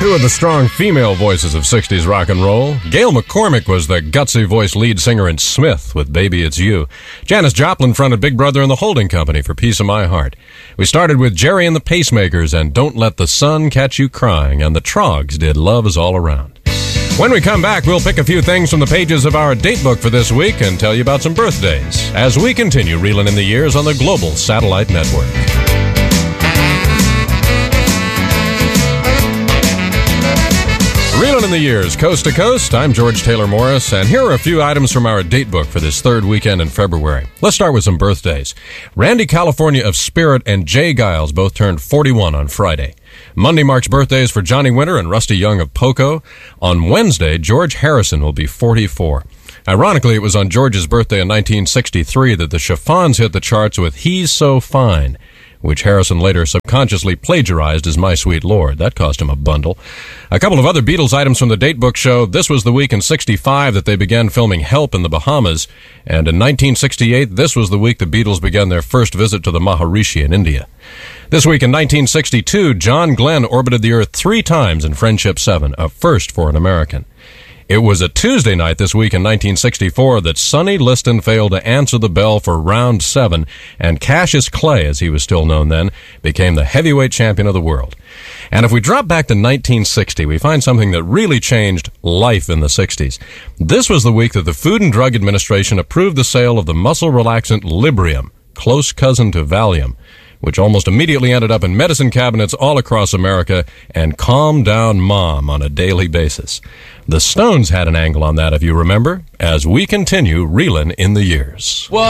Two of the strong female voices of 60s rock and roll. Gail McCormick was the gutsy voice lead singer in Smith with Baby It's You. Janis Joplin fronted Big Brother and the Holding Company for Piece of My Heart. We started with Jerry and the Pacemakers and Don't Let the Sun Catch You Crying, and the Troggs did Love Is All Around. When we come back, we'll pick a few things from the pages of our date book for this week and tell you about some birthdays as we continue reeling in the years on the Global Satellite Network. Reeling in the years, coast to coast, I'm George Taylor Morris, and here are a few items from our date book for this third weekend in February. Let's start with some birthdays. Randy California of Spirit and Jay Giles both turned 41 on Friday. Monday marks birthdays for Johnny Winter and Rusty Young of Poco. On Wednesday, George Harrison will be 44. Ironically, it was on George's birthday in 1963 that the Chiffons hit the charts with He's So Fine, which Harrison later subconsciously plagiarized as My Sweet Lord. That cost him a bundle. A couple of other Beatles items from the datebook show this was the week in 65 that they began filming Help in the Bahamas, and in 1968, this was the week the Beatles began their first visit to the Maharishi in India. This week in 1962, John Glenn orbited the Earth 3 times in Friendship 7, a first for an American. It was a Tuesday night this week in 1964 that Sonny Liston failed to answer the bell for round 7, and Cassius Clay, as he was still known then, became the heavyweight champion of the world. And if we drop back to 1960, we find something that really changed life in the 60s. This was the week that the Food and Drug Administration approved the sale of the muscle relaxant Librium, close cousin to Valium, which almost immediately ended up in medicine cabinets all across America and calmed down Mom on a daily basis. The Stones had an angle on that, if you remember, as we continue reeling in the years.